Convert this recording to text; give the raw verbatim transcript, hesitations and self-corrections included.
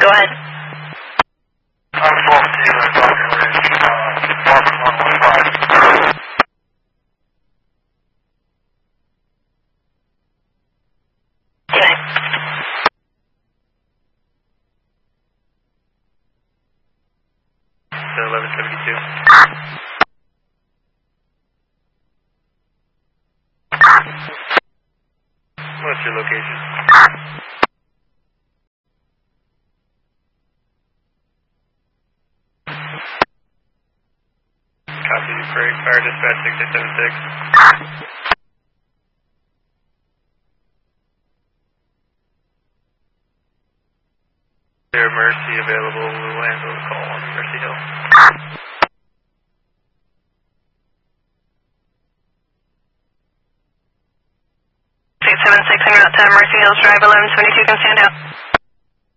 Go ahead. I'm twelve Taylor, Doctor Ridge, uh, Mark one one five. Okay. So eleven seventy-two. What's your location? Copy, Craig, Fire Dispatch six eight seven six. There, Mercy available, we'll handle the call on Mercy Hill. six seven six, I'm out to Mercy Hills Drive, eleven seventy-two, can stand out.